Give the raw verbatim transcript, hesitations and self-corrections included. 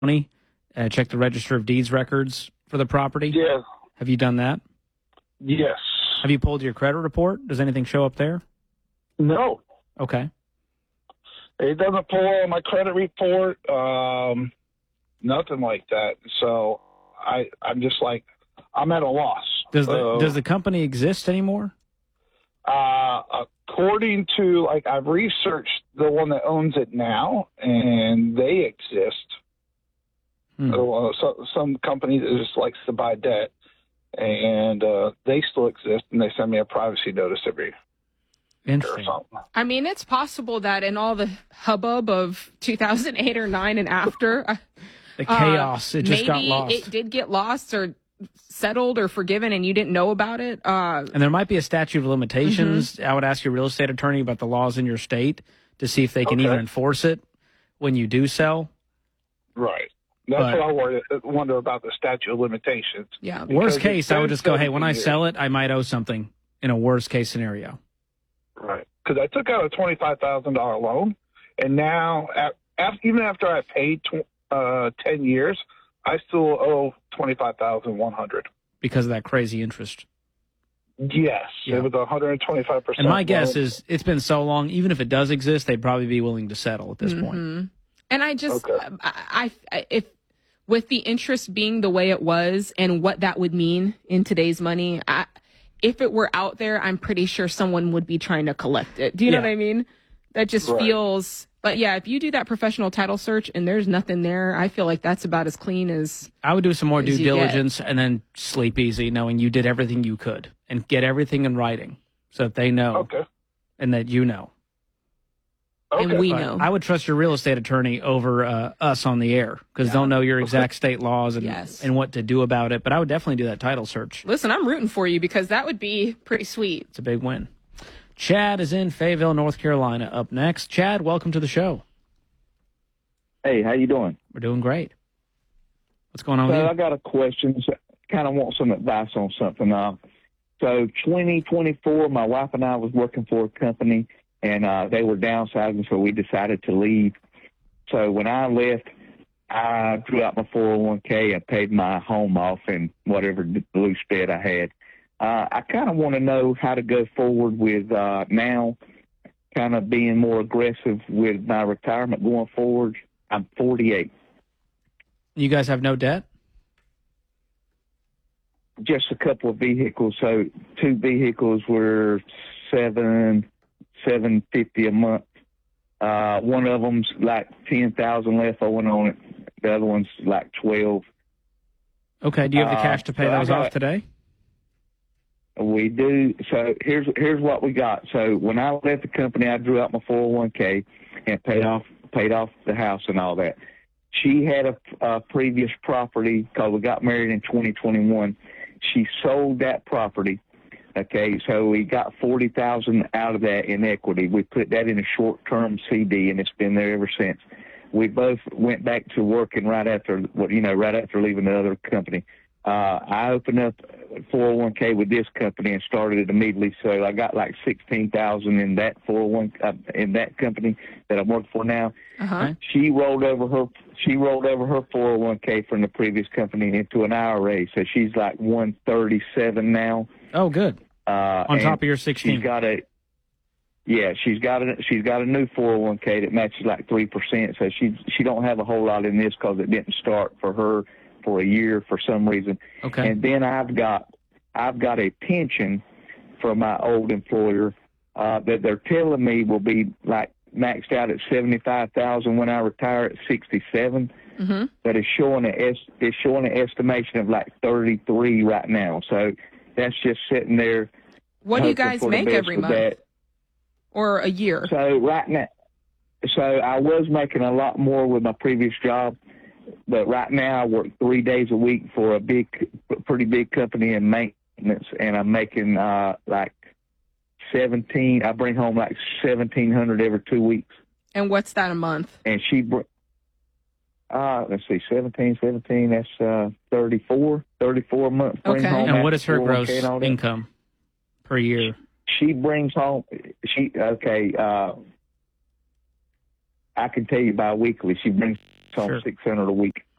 uh, check the Register of Deeds records for the property? Yeah. Have you done that? Yes. Have you pulled your credit report? Does anything show up there? No. Okay. It doesn't pull on my credit report. Um, nothing like that. So I, I'm just like, I'm at a loss. Does the uh, does the company exist anymore? Uh, according to, like, I've researched the one that owns it now, and they exist. Hmm. Uh, so, some company that just likes to buy debt, and uh, they still exist, and they send me a privacy notice every Interesting. year or something. I mean, it's possible that in all the hubbub of two thousand eight or nine and after, uh, The chaos, it just got maybe lost. it did get lost or settled or forgiven and you didn't know about it. Uh, And there might be a statute of limitations. Mm-hmm. I would ask your real estate attorney about the laws in your state to see if they can Okay. even enforce it when you do sell. Right. That's But- what I worry, wonder about the statute of limitations. yeah. Worst Because case, it I would says just go, hey, when I seventeen sell it, I might owe something in a worst case scenario. Right. Because I took out a twenty-five thousand dollars loan, and now, at, af even after I paid tw uh, ten years, I still owe twenty-five thousand one hundred dollars. Because of that crazy interest. Yes. Yeah. It was one hundred twenty-five percent. And my guess is it's been so long, even if it does exist, they'd probably be willing to settle at this point. Mhm. And I just, Okay. I, I, if with the interest being the way it was and what that would mean in today's money, I, if it were out there, I'm pretty sure someone would be trying to collect it. Do you know Yeah. what I mean? That just Right. feels, but yeah, if you do that professional title search and there's nothing there, I feel like that's about as clean as, I would do some more As due you get. diligence and then sleep easy, knowing you did everything you could and get everything in writing so that they know Okay. and that you know. Okay. and we But know. I would trust your real estate attorney over uh, us on the air because Yeah. they'll know your exact state laws and, Yes. and what to do about it. But I would definitely do that title search. Listen, I'm rooting for you because that would be pretty sweet. It's a big win. Chad is in Fayetteville, North Carolina. Up next, Chad, welcome to the show. Hey, how you doing? We're doing great. What's going on So with I you? got a question. Kind of want some advice on something. Uh, so twenty twenty-four, my wife and I was working for a company, and uh, they were downsizing, so we decided to leave. So when I left, I drew out my four oh one k and paid my home off and whatever loose debt I had. Uh, I kind of want to know how to go forward with uh, now, kind of being more aggressive with my retirement going forward. I'm forty-eight. You guys have no debt? Just a couple of vehicles. So two vehicles were seven seven fifty a month. Uh, one of them's like ten thousand left owing on it. The other one's like twelve. Okay. Do you have the Uh, cash to pay so I those got- off today? We do. So here's here's what we got. So when I left the company, I drew out my four oh one k and paid off paid off the house and all that. She had a, a previous property because we got married in twenty twenty-one. She sold that property. Okay, so we got forty thousand out of that in equity. We put that in a short-term C D, and it's been there ever since. We both went back to working right after, you know, right after leaving the other company. Uh, I opened up four oh one k with this company and started it immediately. So I got like sixteen thousand in that four oh one uh, in that company that I'm working for now. Uh-huh. Okay. She rolled over her she rolled over her four oh one k from the previous company into an I R A. So she's like one thirty-seven now. Oh, good. Uh, On and top of your she's sixteen. got a yeah, she's got a she's got a new four oh one k that matches like three percent. So she she don't have a whole lot in this because it didn't start for her for a year for some reason. Okay. And then I've got I've got a pension from my old employer uh, that they're telling me will be like maxed out at seventy-five thousand when I retire at sixty-seven. Mm-hmm. But it's showing a es- it's showing an estimation of like thirty-three right now. So that's just sitting there. What do you hoping guys for the make best every with month that. or a year? So right now, so I was making a lot more with my previous job, but right now I work three days a week for a big, pretty big company in maintenance, and I'm making uh, like seventeen. I bring home like seventeen hundred every two weeks, And what's that a month? and she. Br- uh, let's see, seventeen, seventeen, that's uh, thirty-four, thirty-four a month. Bring Okay. home And after what is her four oh one gross k and all that. income per year? She brings home, she, okay, uh, I can tell you bi-weekly, she brings home Sure. six hundred a week.